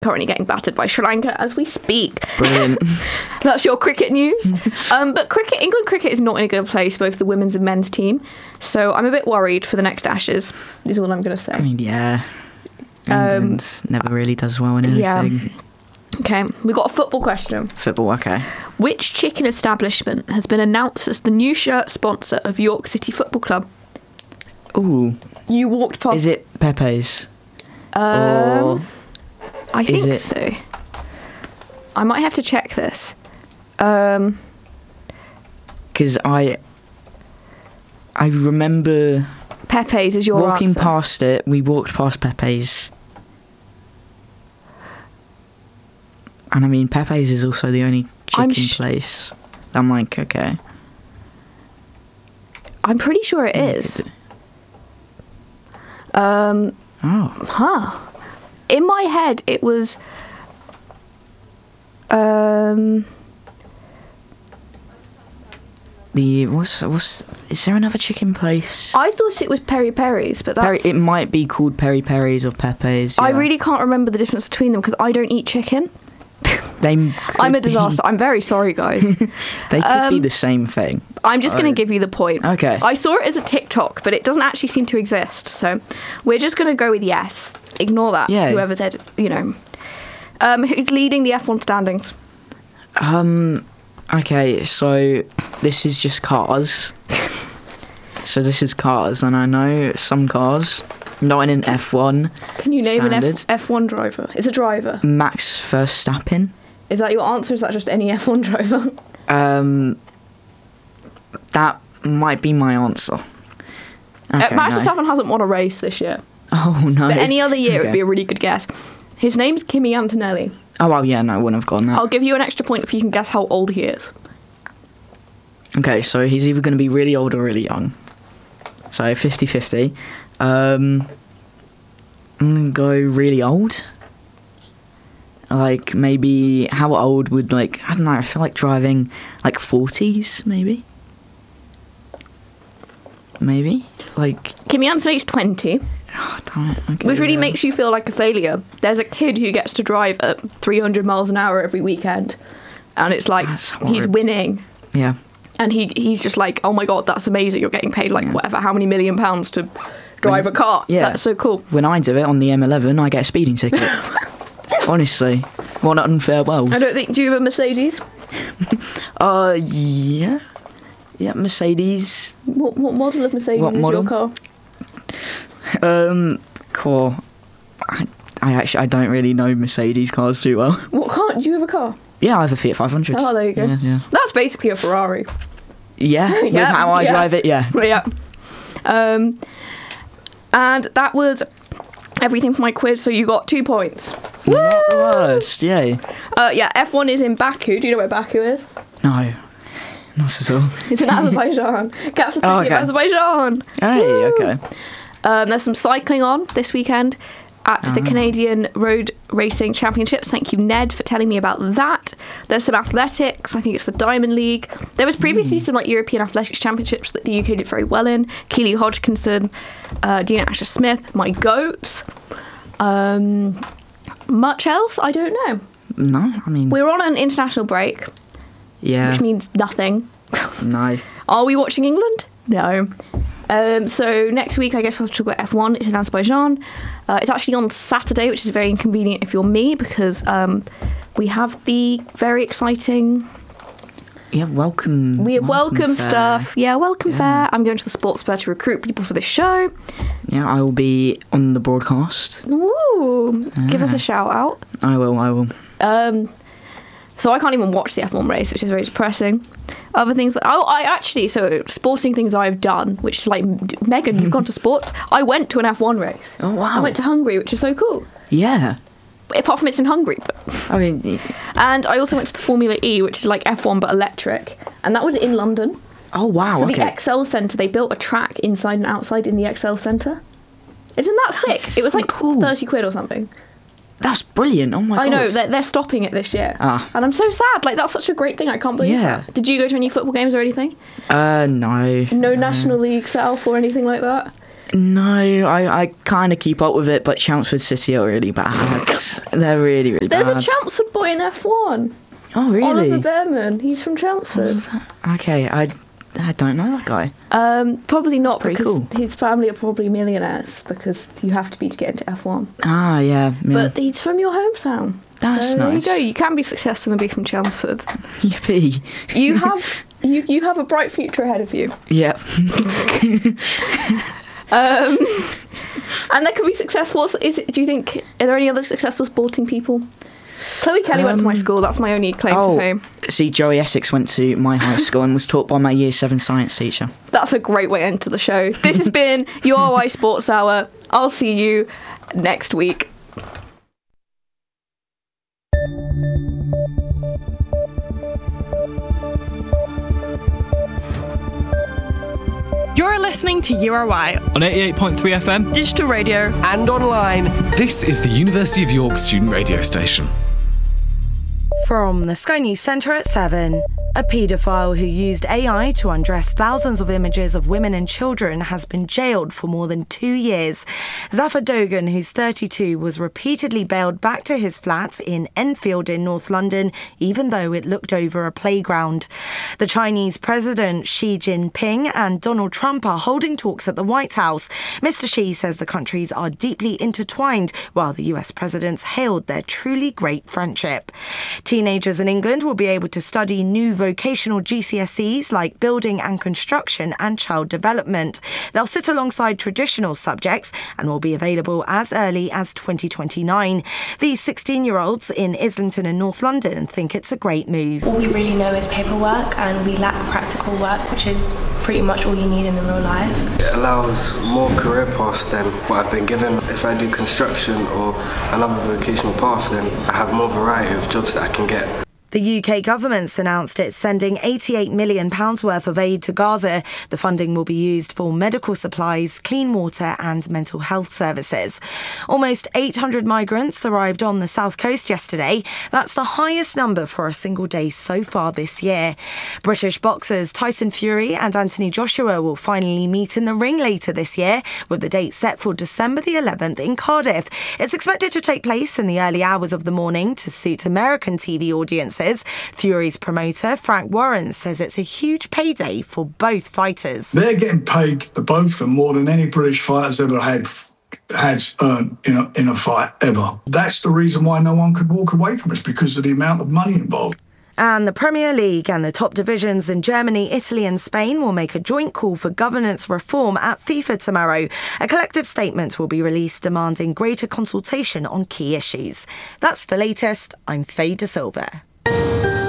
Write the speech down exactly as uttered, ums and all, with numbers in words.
currently getting battered by Sri Lanka as we speak. Brilliant. That's your cricket news. um, but cricket, England cricket is not in a good place, both the women's and men's team. So I'm a bit worried for the next Ashes, is all I'm going to say. I mean, yeah. England um, never really does well in anything. Yeah. Okay, we've got a football question. Football, okay. Which chicken establishment has been announced as the new shirt sponsor of York City Football Club? Ooh. You walked past... Is it Pepe's? Um... Or... I think it... so. I might have to check this. Um, because I, I remember Pepe's is your walking answer. past it. We walked past Pepe's, and I mean Pepe's is also the only chicken I'm sh- place. I'm like, okay. I'm pretty sure it is. Um. Oh. Huh. In my head, it was. Um. The what's what's is there another chicken place? I thought it was Peri Peri's, but that's. Peri, it might be called Peri Peri's or Pepe's. Yeah. I really can't remember the difference between them because I don't eat chicken. They I'm a be, disaster. I'm very sorry, guys. They could um, be the same thing. I'm just Oh. going to give you the point. Okay. I saw it as a TikTok, but it doesn't actually seem to exist. So we're just going to go with yes. Ignore that. Yeah. Whoever said it's, you know. Um, who's leading the F one standings? Um. Okay, so this is just cars. So this is cars, and I know some cars. Not in an F one. Can you name standard. an F- F1 driver? It's a driver. Max Verstappen. Is that your answer? Or is that just any F one driver? Um. That might be my answer. Okay, uh, Max no. Verstappen hasn't won a race this year. Oh no. But any other year, okay. it would be a really good guess. His name's Kimi Antonelli. Oh well, yeah, no, I wouldn't have gotten that. I'll give you an extra point if you can guess how old he is. Okay, so he's either going to be really old or really young. So fifty-fifty. Um, I'm going to go really old. Like, maybe, how old would, like, I don't know, I feel like driving, like, forties, maybe? Maybe? Like... Kimi Antonelli's twenty. Oh, damn it. Okay, Which really yeah. makes you feel like a failure. There's a kid who gets to drive at three hundred miles an hour every weekend. And it's like, That's he's horrible. winning. Yeah. And he he's just like, oh my God, that's amazing. You're getting paid like Yeah. whatever, how many million pounds to drive a car. Yeah. That's so cool. When I do it on the M eleven, I get a speeding ticket. Honestly. What an unfair world. I don't think, do you have a Mercedes? Uh, yeah. Yeah, Mercedes. What, what model of Mercedes What is model? your car? Um, cool. I, I actually, I don't really know Mercedes cars too well. What car? Do you have a car? Yeah, I have a Fiat five hundred. Oh, there you go. Yeah, yeah. That's basically a Ferrari. Yeah, with Yeah, how I yeah. drive it, yeah. Yeah. Um, and that was everything for my quiz, so you got two points. Not the worst, yay. Uh, yeah, F one is in Baku. Do you know where Baku is? No, not at all. It's in Azerbaijan. Capital city Oh, okay. of Azerbaijan. Hey, Woo! okay. Um, there's some cycling on this weekend at the Ah. Canadian Road Racing Championships. Thank you, Ned, for telling me about that. There's some athletics. I think it's the Diamond League. There was previously Hmm. some like European athletics championships that the U K did very well in. Keely Hodgkinson, uh, Dina Asher-Smith, my goats. Um, much else? I don't know. No, I mean, We're on an international break, yeah, which means nothing. no. Are we watching England? No. Um, so next week, I guess we'll talk about F one. It's in Azerbaijan. Uh, it's actually on Saturday, which is very inconvenient if you're me, because um, we have the very exciting... Yeah, welcome. We have welcome, fair. stuff. Yeah, welcome Yeah. fair. I'm going to the sports fair to recruit people for this show. Yeah, I will be on the broadcast. Ooh, give us Ah. a shout out. I will, I will. Um, so I can't even watch the F one race, which is very depressing. Other things like, oh, I actually, so sporting things I've done, which is like, Megan, you've gone to sports. I went to an F one race. Oh, wow. I went to Hungary, which is so cool. Yeah. Apart from it's in Hungary. But, I mean, and I also went to the Formula E, which is like F one but electric. And that was in London. oh, wow, so okay. the X L Centre, they built a track inside and outside in the X L Centre. Isn't that sick? That's It was so like cool. thirty quid or something. That's brilliant, oh my I god. know, they're, they're stopping it this year. Ah. And I'm so sad. Like, that's such a great thing. I can't believe Yeah. that. Did you go to any football games or anything? Uh, no. No National League South or anything like that? No, I, I kind of keep up with it, but Chelmsford City are really bad. They're really, really There's bad. a Chelmsford boy in F one. Oh, really? Oliver Behrman. He's from Chelmsford. Okay, I, I don't know that guy. Um, probably not, pretty because cool. his family are probably millionaires, because you have to be to get into F one. Ah, yeah. yeah. But he's from your hometown. That's so nice. There you go. You can be successful and be from Chelmsford. Yippee. You have you you have a bright future ahead of you. Yep. Um, and that could be successful. Is it, do you think, are there any other successful sporting people? Chloe Kelly um, went to my school. That's my only claim oh, to fame. See, Joey Essex went to my high school and was taught by my year seven science teacher. That's a great way into the show. This has been U R Y Sports Hour. I'll see you next week. You're listening to U R Y on eighty-eight point three F M, digital radio, and online. This is the University of York student radio station. From the Sky News Centre at seven. A paedophile who used A I to undress thousands of images of women and children has been jailed for more than two years. Zafar Dogan, who's thirty-two, was repeatedly bailed back to his flat in Enfield in North London, even though it looked over a playground. The Chinese President Xi Jinping and Donald Trump are holding talks at the White House. Mister Xi says the countries are deeply intertwined, while the U S presidents hailed their truly great friendship. Teenagers in England will be able to study new vocational G C S Es like building and construction and child development. They'll sit alongside traditional subjects and will be available as early as twenty twenty-nine. These sixteen-year-olds in Islington and North London think it's a great move. All we really know is paperwork, and we lack practical work, which is pretty much all you need in the real life. It allows more career paths than what I've been given. If I do construction or another vocational path, then I have more variety of jobs that I can get. The U K government's announced it's sending eighty-eight million pounds worth of aid to Gaza. The funding will be used for medical supplies, clean water and mental health services. Almost eight hundred migrants arrived on the south coast yesterday. That's the highest number for a single day so far this year. British boxers Tyson Fury and Anthony Joshua will finally meet in the ring later this year, with the date set for December the eleventh in Cardiff. It's expected to take place in the early hours of the morning to suit American T V audiences. Fury's promoter, Frank Warren, says it's a huge payday for both fighters. They're getting paid, both of them, more than any British fighters ever had has earned in a, in a fight ever. That's the reason why no one could walk away from us, because of the amount of money involved. And the Premier League and the top divisions in Germany, Italy and Spain will make a joint call for governance reform at FIFA tomorrow. A collective statement will be released demanding greater consultation on key issues. That's the latest. I'm Faye De Silva.